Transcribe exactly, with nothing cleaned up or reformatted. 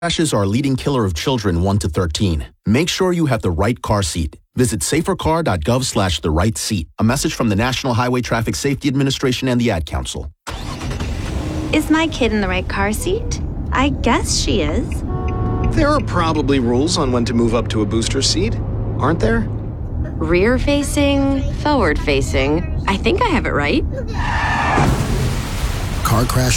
Crashes are a leading killer of children one to thirteen. Make sure you have the right car seat. Visit safercar.gov slash the right seat. A message from the National Highway Traffic Safety Administration and the Ad Council. Is my kid in the right car seat? I guess she is. There are probably rules on when to move up to a booster seat, aren't there? Rear facing, forward facing. I think I have it right. Car crash